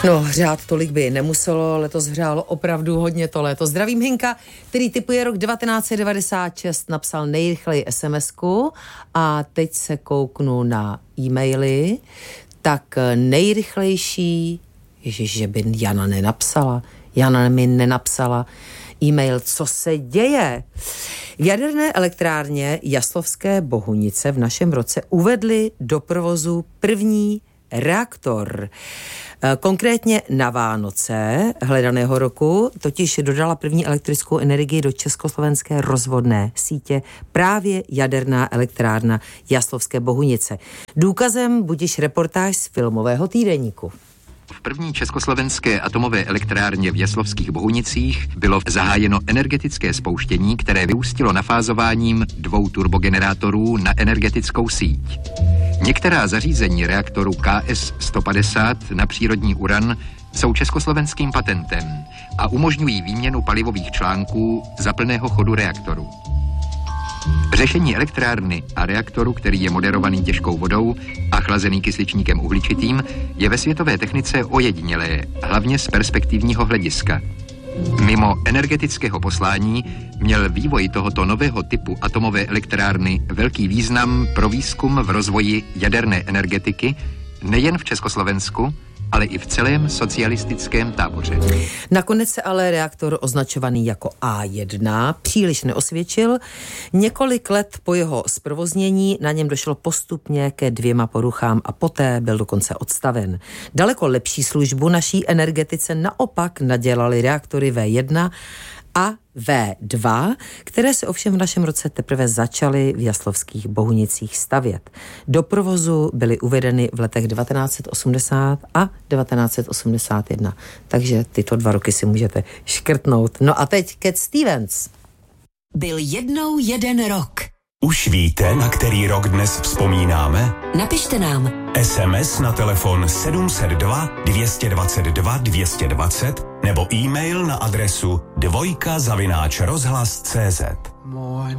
No, hřát tolik by nemuselo, letos hřálo opravdu hodně to léto. Zdravím Hinka, který typuje rok 1996, napsal nejrychleji SMS-ku a teď se kouknu na e-maily, tak nejrychlejší, ježiš, že by Jana nenapsala, Jana mi nenapsala e-mail, co se děje. V jaderné elektrárně Jaslovské Bohunice v našem roce uvedli do provozu první reaktor. Konkrétně na Vánoce hledaného roku totiž dodala první elektrickou energii do československé rozvodné sítě právě jaderná elektrárna Jaslovské Bohunice. Důkazem budiž reportáž z filmového týdeníku. V první československé atomové elektrárně v Jaslovských Bohunicích bylo zahájeno energetické spouštění, které vyústilo nafázováním 2 turbogenerátorů na energetickou síť. Některá zařízení reaktoru KS-150 na přírodní uran jsou československým patentem a umožňují výměnu palivových článků za plného chodu reaktoru. Řešení elektrárny a reaktoru, který je moderovaný těžkou vodou a chlazený kysličníkem uhličitým, je ve světové technice ojedinělé, hlavně z perspektivního hlediska. Mimo energetického poslání měl vývoj tohoto nového typu atomové elektrárny velký význam pro výzkum v rozvoji jaderné energetiky nejen v Československu, ale i v celém socialistickém táboře. Nakonec se ale reaktor označovaný jako A1 příliš neosvědčil. Několik let po jeho zprovoznění na něm došlo postupně ke 2 poruchám a poté byl dokonce odstaven. Daleko lepší službu naší energetice naopak nadělaly reaktory V1 a V2, které se ovšem v našem roce teprve začaly v Jaslovských Bohunicích stavět. Do provozu byly uvedeny v letech 1980 a 1981. Takže tyto 2 roky si můžete škrtnout. No a teď Cat Stevens. Byl jednou jeden rok. Už víte, na který rok dnes vzpomínáme? Napište nám. SMS na telefon 702 222 220 nebo e-mail na adresu dvojka@rozhlas.cz.